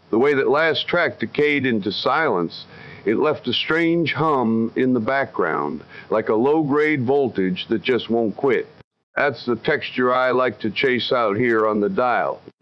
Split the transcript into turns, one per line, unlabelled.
The way that last track decayed into silence, it left a strange hum in the background, like a low-grade voltage that just won't quit. That's the texture I like to chase out here on the dial.